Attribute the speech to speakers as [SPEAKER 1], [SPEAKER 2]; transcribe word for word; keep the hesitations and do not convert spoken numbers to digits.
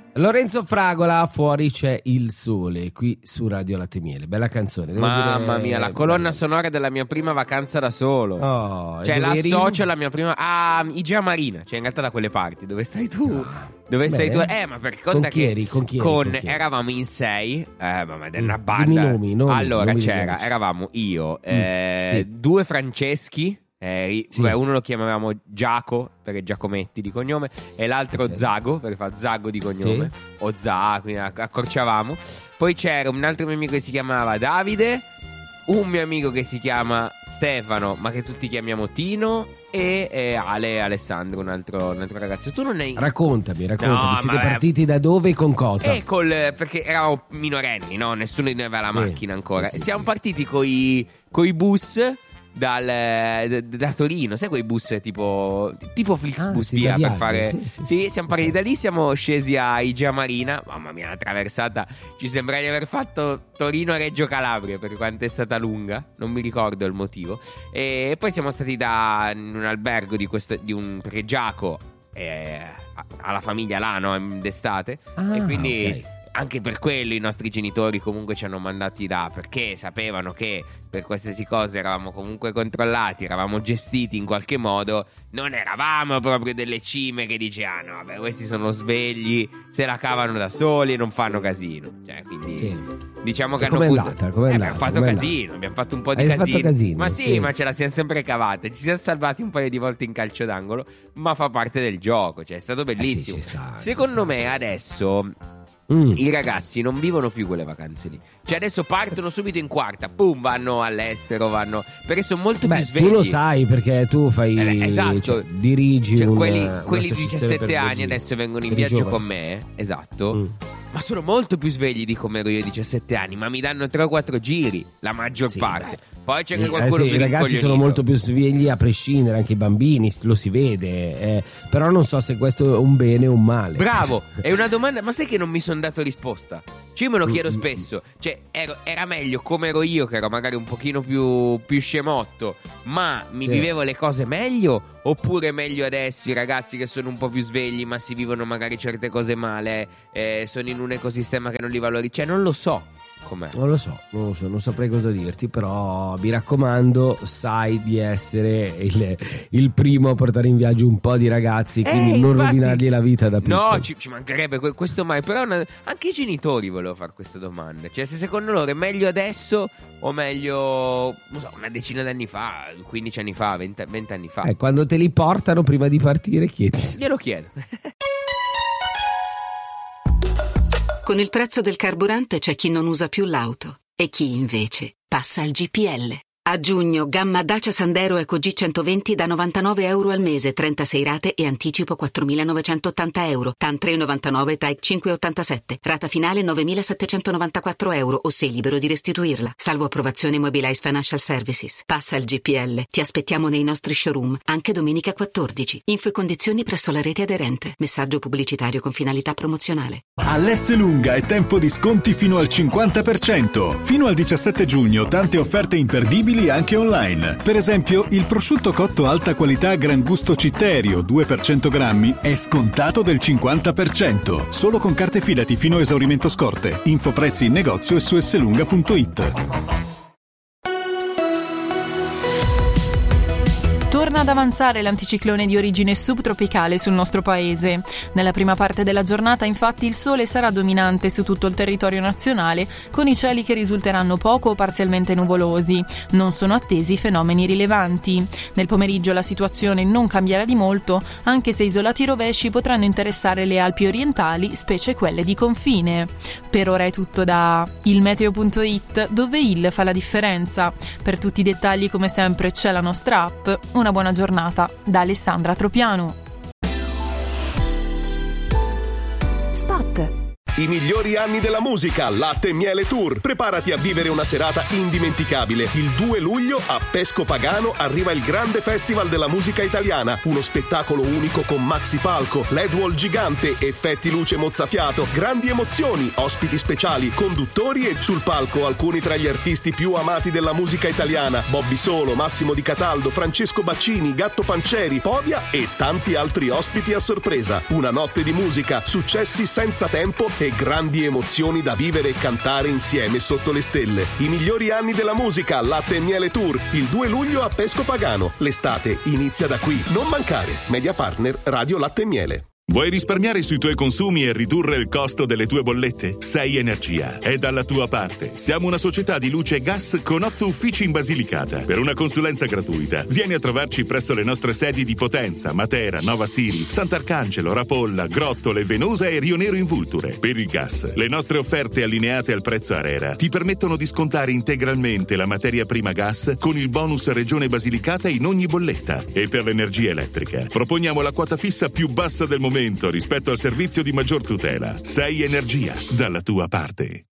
[SPEAKER 1] Lorenzo Fragola, Fuori c'è il sole, qui su Radio Latte Miele. Bella canzone, devo
[SPEAKER 2] Mamma
[SPEAKER 1] dire...
[SPEAKER 2] mia, la colonna sonora della mia prima vacanza da solo.
[SPEAKER 1] Oh,
[SPEAKER 2] cioè
[SPEAKER 1] la
[SPEAKER 2] l'associo alla mia prima a Igea Marina, cioè in realtà da quelle parti dove stai tu.
[SPEAKER 1] Ah,
[SPEAKER 2] dove stai
[SPEAKER 1] bene.
[SPEAKER 2] tu? Eh, ma perché conta
[SPEAKER 1] Con chi
[SPEAKER 2] che
[SPEAKER 1] eri? Con chi eri?
[SPEAKER 2] con-
[SPEAKER 1] Con chi eri?
[SPEAKER 2] eravamo in sei, eh, mamma, è una
[SPEAKER 1] Mm,
[SPEAKER 2] banda.
[SPEAKER 1] dimmi nomi, nomi,
[SPEAKER 2] allora
[SPEAKER 1] nomi degli
[SPEAKER 2] c'era,
[SPEAKER 1] amici.
[SPEAKER 2] eravamo io, eh,
[SPEAKER 1] sì.
[SPEAKER 2] due Franceschi. Eh,
[SPEAKER 1] Sì.
[SPEAKER 2] beh, uno lo chiamavamo Giaco perché Giacometti di cognome, e l'altro
[SPEAKER 1] Ok.
[SPEAKER 2] Zago perché fa Zago di cognome, o Za, quindi acc- accorciavamo. Poi c'era un altro mio amico che si chiamava Davide, un mio amico che si chiama Stefano, ma che tutti chiamiamo Tino, e, e Ale Alessandro, un altro, un altro ragazzo. Tu non hai.
[SPEAKER 1] Raccontami, raccontami,
[SPEAKER 2] No,
[SPEAKER 1] siete
[SPEAKER 2] ma-
[SPEAKER 1] partiti da dove e con cosa?
[SPEAKER 2] E col, perché eravamo minorenni, no? Nessuno di noi aveva la
[SPEAKER 1] Sì.
[SPEAKER 2] macchina ancora.
[SPEAKER 1] Sì, sì,
[SPEAKER 2] Siamo
[SPEAKER 1] sì.
[SPEAKER 2] partiti coi, coi bus dal, da, da Torino, sai quei bus tipo tipo Flixbus,
[SPEAKER 1] Ah, sì,
[SPEAKER 2] via,
[SPEAKER 1] da
[SPEAKER 2] per
[SPEAKER 1] viaggio,
[SPEAKER 2] fare.
[SPEAKER 1] sì, sì, sì.
[SPEAKER 2] siamo partiti
[SPEAKER 1] Ok.
[SPEAKER 2] da lì, siamo scesi a Igea Marina. Mamma mia, la traversata ci sembra di aver fatto Torino-Reggio Calabria, per quanto è stata lunga, non mi ricordo il motivo. E poi siamo stati da in un albergo di questo di un perché Giaco eh, ha ha la famiglia là, no, d'estate,
[SPEAKER 1] Ah,
[SPEAKER 2] e quindi
[SPEAKER 1] ok.
[SPEAKER 2] anche per quello i nostri genitori comunque ci hanno mandati là, perché sapevano che per qualsiasi cosa eravamo comunque controllati, eravamo gestiti in qualche modo. Non eravamo proprio delle cime che dice ah no, vabbè, questi sono svegli, se la cavano da soli e non fanno casino. Cioè, quindi
[SPEAKER 1] Sì.
[SPEAKER 2] diciamo che
[SPEAKER 1] E
[SPEAKER 2] hanno
[SPEAKER 1] com'è
[SPEAKER 2] avuto-
[SPEAKER 1] andata? Com'è
[SPEAKER 2] Eh,
[SPEAKER 1] andata?
[SPEAKER 2] abbiamo fatto
[SPEAKER 1] Com'è
[SPEAKER 2] casino,
[SPEAKER 1] andata?
[SPEAKER 2] abbiamo fatto un po' di
[SPEAKER 1] Hai fatto
[SPEAKER 2] casino.
[SPEAKER 1] casino,
[SPEAKER 2] Ma sì,
[SPEAKER 1] sì.
[SPEAKER 2] ma ce la siamo sempre cavate. Ci siamo salvati un paio di volte in calcio d'angolo, ma fa parte del gioco, cioè è stato bellissimo.
[SPEAKER 1] Eh sì, ci sta, ci
[SPEAKER 2] Secondo
[SPEAKER 1] sta,
[SPEAKER 2] me
[SPEAKER 1] ci sta.
[SPEAKER 2] adesso
[SPEAKER 1] Mm.
[SPEAKER 2] i ragazzi non vivono più quelle vacanze lì. Cioè adesso partono subito in quarta, boom, vanno all'estero, vanno perché sono molto
[SPEAKER 1] Beh,
[SPEAKER 2] più svegli.
[SPEAKER 1] tu lo sai perché tu fai
[SPEAKER 2] Eh, esatto.
[SPEAKER 1] cioè, dirigi
[SPEAKER 2] Cioè,
[SPEAKER 1] un,
[SPEAKER 2] quelli,
[SPEAKER 1] una
[SPEAKER 2] quelli di
[SPEAKER 1] associazione per
[SPEAKER 2] diciassette anni
[SPEAKER 1] viaggi
[SPEAKER 2] adesso vengono in
[SPEAKER 1] per i
[SPEAKER 2] viaggio
[SPEAKER 1] giovani.
[SPEAKER 2] con me, esatto.
[SPEAKER 1] Mm.
[SPEAKER 2] Ma sono molto più svegli di come ero io a diciassette anni, ma mi danno tre o quattro giri, la maggior
[SPEAKER 1] Sì,
[SPEAKER 2] parte.
[SPEAKER 1] beh.
[SPEAKER 2] Poi c'è
[SPEAKER 1] Eh,
[SPEAKER 2] anche qualcuno
[SPEAKER 1] sì,
[SPEAKER 2] più
[SPEAKER 1] i ragazzi sono
[SPEAKER 2] rincoglionito.
[SPEAKER 1] molto più svegli a prescindere, anche i bambini, lo si vede, eh, però non so se questo è un bene o un male.
[SPEAKER 2] Bravo, è una domanda, ma sai che non mi sono dato risposta? Cioè io me lo
[SPEAKER 1] Mm,
[SPEAKER 2] chiedo
[SPEAKER 1] mm,
[SPEAKER 2] spesso. Cioè ero- era meglio come ero io, che ero magari un pochino più, più scemotto, ma mi
[SPEAKER 1] Sì.
[SPEAKER 2] vivevo le cose meglio? Oppure meglio adesso i ragazzi che sono un po' più svegli ma si vivono magari certe cose male, eh, sono in un ecosistema che non li valorizza? Cioè non lo so com'è.
[SPEAKER 1] Non lo so, non lo so, non saprei cosa dirti, però mi raccomando, sai di essere il, il primo a portare in viaggio un po' di ragazzi, quindi
[SPEAKER 2] Eh,
[SPEAKER 1] non
[SPEAKER 2] infatti-
[SPEAKER 1] rovinargli la vita da piccoli.
[SPEAKER 2] No, ci, ci mancherebbe que- questo mai. Però una- anche i genitori volevo fare queste domande. Cioè, se secondo loro è meglio adesso o meglio, non so, una decina d'anni fa, quindici anni fa, venti, venti anni fa.
[SPEAKER 1] Eh, quando te li portano prima di partire chiedi.
[SPEAKER 2] Glielo chiedo.
[SPEAKER 3] Con il prezzo del carburante c'è chi non usa più l'auto e chi invece passa al G P L. A giugno, gamma Dacia Sandero Eco G centoventi da novantanove euro al mese, trentasei rate e anticipo quattromilanovecentottanta euro. T A N tre virgola novantanove, T A E cinque virgola ottantasette. Rata finale novemilasettecentonovantaquattro euro o sei libero di restituirla. Salvo approvazione Mobilize Financial Services. Passa al G P L. Ti aspettiamo nei nostri showroom, anche domenica quattordici. Info e condizioni presso la rete aderente. Messaggio pubblicitario con finalità promozionale.
[SPEAKER 4] All'Esselunga è tempo di sconti fino al cinquanta per cento. Fino al diciassette giugno tante offerte imperdibili anche online. Per esempio, il prosciutto cotto alta qualità Gran Gusto Citterio due per cento grammi è scontato del cinquanta per cento. Solo con carte Fidati fino a esaurimento scorte. Info prezzi in negozio e su esselunga punto it.
[SPEAKER 5] Torna ad avanzare l'anticiclone di origine subtropicale sul nostro paese. Nella prima parte della giornata, infatti, il sole sarà dominante su tutto il territorio nazionale, con i cieli che risulteranno poco o parzialmente nuvolosi. Non sono attesi fenomeni rilevanti. Nel pomeriggio la situazione non cambierà di molto, anche se isolati rovesci potranno interessare le Alpi orientali, specie quelle di confine. Per ora è tutto da il meteo punto it, dove il fa la differenza. Per tutti i dettagli, come sempre, c'è la nostra app. Una buona giornata da Alessandra Tropiano.
[SPEAKER 6] Spot. I migliori anni della musica, Latte e Miele Tour. Preparati a vivere una serata indimenticabile. Il due luglio a Pesco Pagano arriva il grande festival della musica italiana. Uno spettacolo unico con maxi palco, L E D wall gigante, effetti luce mozzafiato, grandi emozioni, ospiti speciali, conduttori e sul palco alcuni tra gli artisti più amati della musica italiana. Bobby Solo, Massimo Di Cataldo, Francesco Baccini, Gatto Pancieri, Povia e tanti altri ospiti a sorpresa. Una notte di musica, successi senza tempo e grandi emozioni da vivere e cantare insieme sotto le stelle. I migliori anni della musica, Latte e Miele Tour, il due luglio a Pesco Pagano. L'estate inizia da qui. Non mancare. Media Partner Radio Latte e Miele.
[SPEAKER 7] Vuoi risparmiare sui tuoi consumi e ridurre il costo delle tue bollette? sei Energia è dalla tua parte. Siamo una società di luce e gas con otto uffici in Basilicata. Per una consulenza gratuita, vieni a trovarci presso le nostre sedi di Potenza, Matera, Nova Siri, Sant'Arcangelo, Rapolla, Grottole, Venosa e Rio Nero in Vulture. Per il gas, le nostre offerte allineate al prezzo ARERA ti permettono di scontare integralmente la materia prima gas con il bonus Regione Basilicata in ogni bolletta. E per l'energia elettrica, proponiamo la quota fissa più bassa del momento rispetto al servizio di maggior tutela. sei Energia, dalla tua parte.